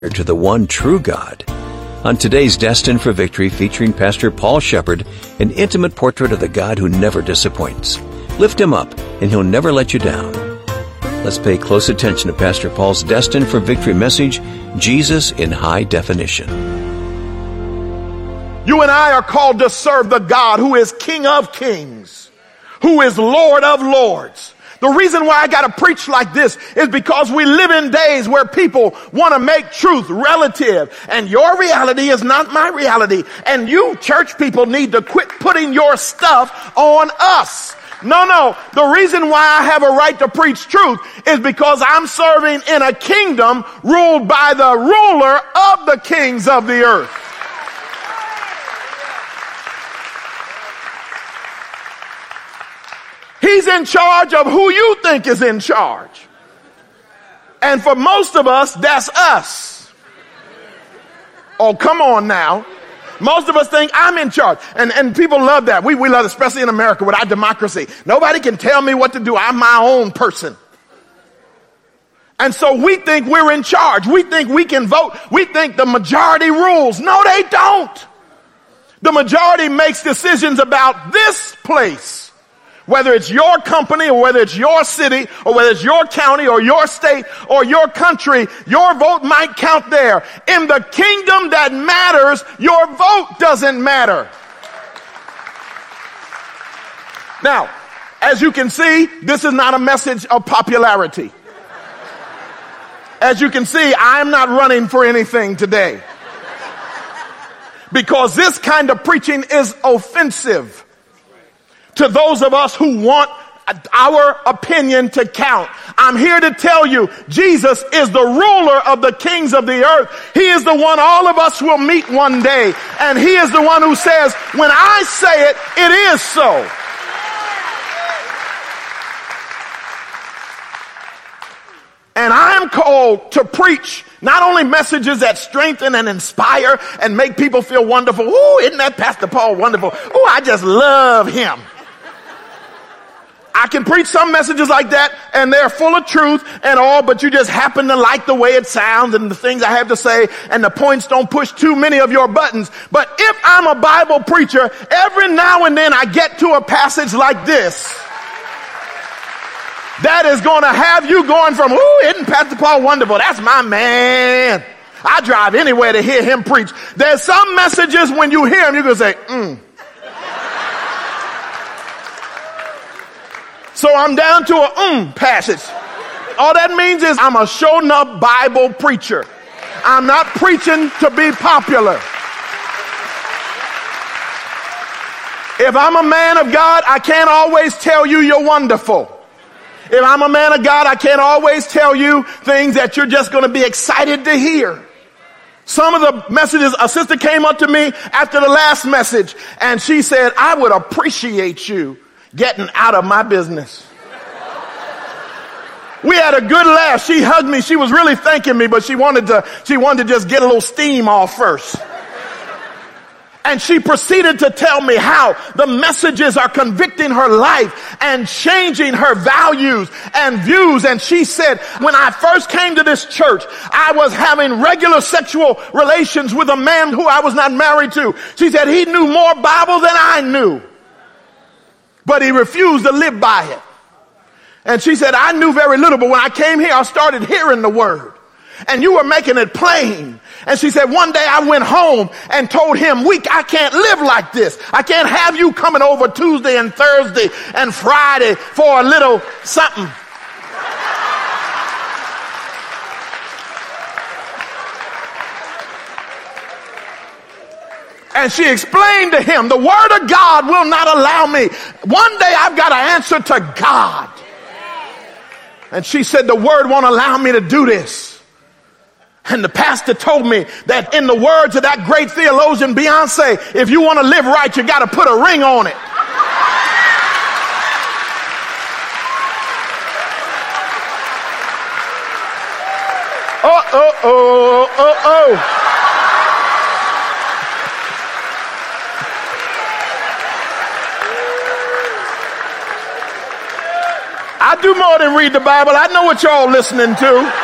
to the one true God. On today's Destined for Victory, featuring Pastor Paul Shepherd, an intimate portrait of the God who never disappoints. Lift him up, and he'll never let you down. Let's pay close attention to Pastor Paul's Destined for Victory message, Jesus in High Definition. You and I are called to serve the God who is King of Kings, who is Lord of Lords. The reason why I got to preach like this is because we live in days where people want to make truth relative, and your reality is not my reality. And you church people need to quit putting your stuff on us. No. The reason why I have a right to preach truth is because I'm serving in a kingdom ruled by the ruler of the kings of the earth. He's in charge of who you think is in charge. And for most of us, that's us. Oh, come on now. Most of us think I'm in charge. And people love that. We love it, especially in America with our democracy. Nobody can tell me what to do. I'm my own person. And so we think we're in charge. We think we can vote. We think the majority rules. No, they don't. The majority makes decisions about this place. Whether it's your company or whether it's your city or whether it's your county or your state or your country, your vote might count there. In the kingdom that matters, your vote doesn't matter. Now, as you can see, this is not a message of popularity. As you can see, I'm not running for anything today. Because this kind of preaching is offensive to those of us who want our opinion to count. I'm here to tell you, Jesus is the ruler of the kings of the earth. He is the one all of us will meet one day. And he is the one who says, when I say it, it is so. And I'm called to preach not only messages that strengthen and inspire and make people feel wonderful. Ooh, isn't that Pastor Paul wonderful? Ooh, I just love him. I can preach some messages like that, and they're full of truth and all, but you just happen to like the way it sounds and the things I have to say, and the points don't push too many of your buttons. But if I'm a Bible preacher, every now and then I get to a passage like this that is going to have you going from, ooh, isn't Pastor Paul wonderful? That's my man. I drive anywhere to hear him preach. There's some messages when you hear him, you're going to say, So I'm down to a passage. All that means is I'm a shown up Bible preacher. I'm not preaching to be popular. If I'm a man of God, I can't always tell you you're wonderful. If I'm a man of God, I can't always tell you things that you're just going to be excited to hear. Some of the messages, a sister came up to me after the last message, and she said, I would appreciate you getting out of my business. We had a good laugh. She hugged me. She was really thanking me, but she wanted to just get a little steam off first. And she proceeded to tell me how the messages are convicting her life and changing her values and views. And she said, when I first came to this church, I was having regular sexual relations with a man who I was not married to. She said he knew more Bible than I knew, but he refused to live by it. And she said, I knew very little, but when I came here, I started hearing the word. And you were making it plain. And she said, one day I went home and told him, I can't live like this. I can't have you coming over Tuesday and Thursday and Friday for a little something. And she explained to him, the word of God will not allow me. One day I've got to answer to God. And she said, the word won't allow me to do this. And the pastor told me that in the words of that great theologian Beyonce, if you want to live right, you got to put a ring on it. I do more than read the Bible. I know what y'all listening to.